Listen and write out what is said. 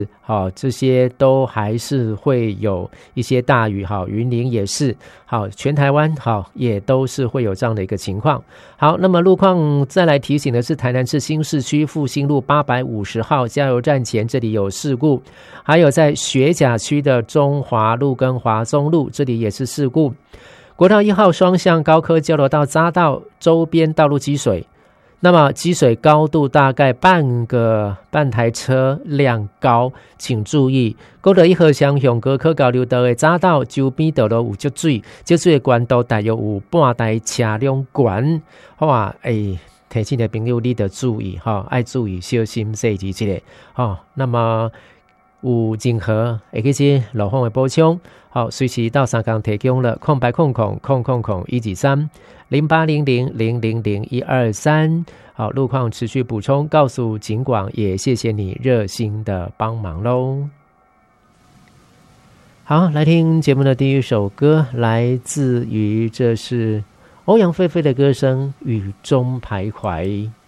好，这些都还是会有一些大雨，好，云林也是，好，全台湾好也都是会有这样的一个情况。好，那么路况再来提醒的是，台南市新市区复兴路850号加油站前这里有事故，还有在学甲区的中华路跟华中路这里也是事故。国道1号双向高科交流道匝道周边道路积水，那么积水高度大概半台车辆高，请注意。高道1号向向高科交流道的匝道周边道路有积水，积水的悬度大约有半台车辆悬。好啊，提醒的朋友你得注意哈，爱注意小心细节之类。那么有任何会去些路况的补充，好，随时到3工提供了0800-123，好，路况持续补充，告诉警广，也谢谢你热心的帮忙咯。好，来听节目的第一首歌，来自于这是欧阳菲菲的歌声《雨中徘徊》。